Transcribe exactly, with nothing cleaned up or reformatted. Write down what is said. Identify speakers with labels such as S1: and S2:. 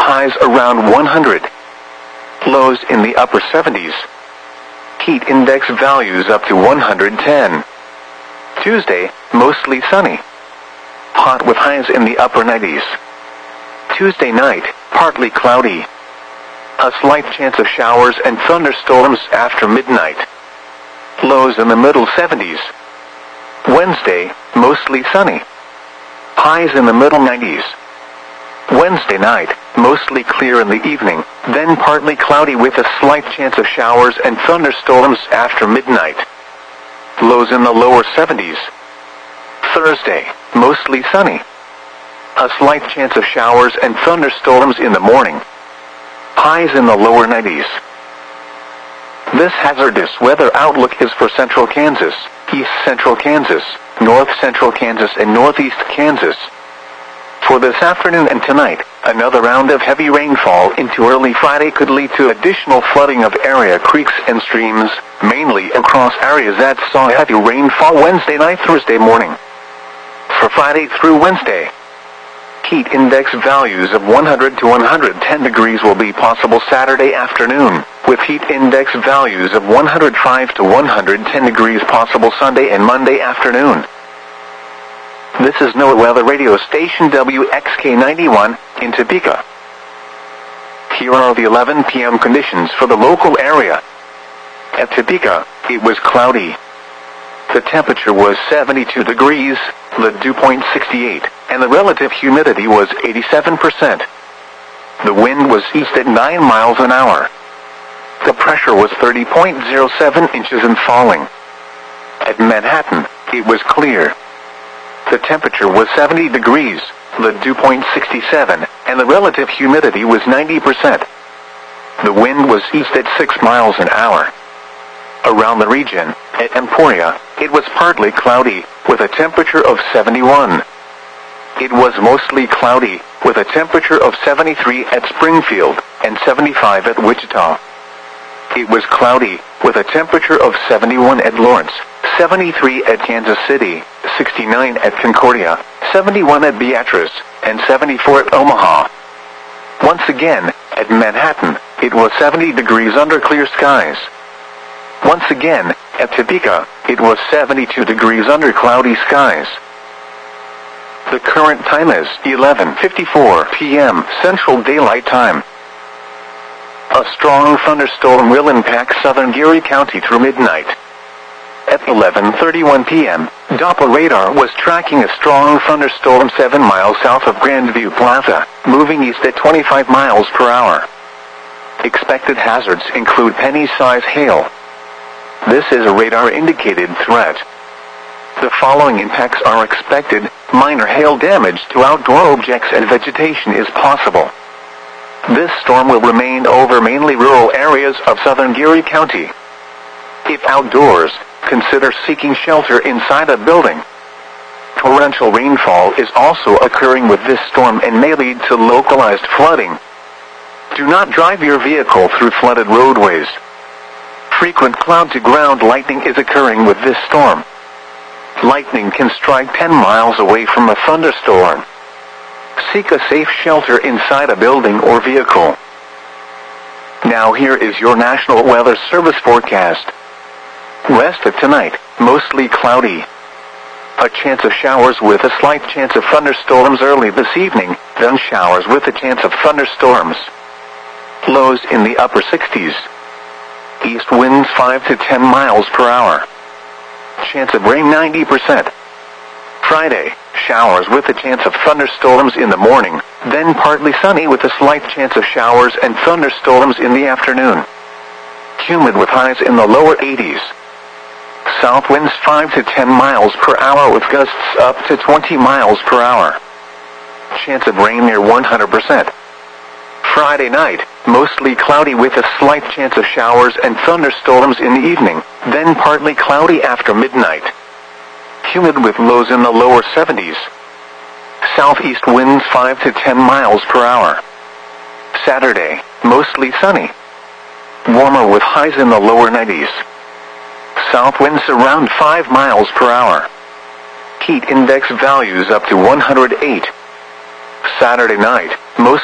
S1: highs around one hundred. Lows in the upper seventies. Heat index values up to one hundred ten. Tuesday, mostly sunny. Hot with highs in the upper nineties. Tuesday night, partly cloudy. A slight chance of showers and thunderstorms after midnight. Lows in the middle seventies. Wednesday, mostly sunny. Highs in the middle nineties. Wednesday night, mostly clear in the evening, then partly cloudy with a slight chance of showers and thunderstorms after midnight. Lows in the lower seventies. Thursday, mostly sunny. A slight chance of showers and thunderstorms in the morning. Highs in the lower nineties. This hazardous weather outlook is for central Kansas, east central Kansas, north central Kansas and northeast Kansas. For this afternoon and tonight, another round of heavy rainfall into early Friday could lead to additional flooding of area creeks and streams, mainly across areas that saw heavy rainfall Wednesday night, Thursday morning. For Friday through Wednesday, heat index values of one hundred to one hundred ten degrees will be possible Saturday afternoon, with heat index values of one hundred five to one hundred ten degrees possible Sunday and Monday afternoon. This is NOAA Weather Radio Station W X K ninety-one in Topeka. Here are the eleven p m conditions for the local area. At Topeka, it was cloudy. The temperature was seventy-two degrees, the dew point sixty-eight, and the relative humidity was eighty-seven percent. The wind was east at nine miles an hour. The pressure was thirty point zero seven inches and falling. At Manhattan, it was clear. The temperature was seventy degrees, the dew point sixty-seven, and the relative humidity was ninety percent. The wind was east at six miles an hour. Around the region, at Emporia, it was partly cloudy, with a temperature of seventy-one. It was mostly cloudy, with a temperature of seventy-three at Springfield, and seventy-five at Wichita. It was cloudy, with a temperature of seventy-one at Lawrence, seventy-three at Kansas City, sixty-nine at Concordia, seventy-one at Beatrice, and seventy-four at Omaha. Once again, at Manhattan, it was seventy degrees under clear skies. Once again, at Topeka, it was seventy-two degrees under cloudy skies. The current time is eleven fifty-four p m Central Daylight Time. A strong thunderstorm will impact southern Geary County through midnight. At eleven thirty-one p m, Doppler radar was tracking a strong thunderstorm seven miles south of Grandview Plaza, moving east at twenty-five miles per hour. Expected hazards include penny-size hail. This is a radar-indicated threat. The following impacts are expected. Minor hail damage to outdoor objects and vegetation is possible. This storm will remain over mainly rural areas of southern Geary County. If outdoors, consider seeking shelter inside a building. Torrential rainfall is also occurring with this storm and may lead to localized flooding. Do not drive your vehicle through flooded roadways. Frequent cloud-to-ground lightning is occurring with this storm. Lightning can strike ten miles away from a thunderstorm. Seek a safe shelter inside a building or vehicle. Now here is your National Weather Service forecast. Rest of tonight, mostly cloudy. A chance of showers with a slight chance of thunderstorms early this evening, then showers with a chance of thunderstorms. Lows in the upper sixties. East winds five to ten miles per hour. Chance of rain ninety percent. Friday, showers with a chance of thunderstorms in the morning, then partly sunny with a slight chance of showers and thunderstorms in the afternoon. Humid with highs in the lower eighties. South winds five to ten miles per hour with gusts up to twenty miles per hour. Chance of rain near one hundred percent. Friday night, mostly cloudy with a slight chance of showers and thunderstorms in the evening, then partly cloudy after midnight. Humid with lows in the lower seventies. Southeast winds five to ten miles per hour. Saturday, mostly sunny. Warmer with highs in the lower nineties. South winds around five miles per hour. Heat index values up to one hundred eight. Saturday night, mostly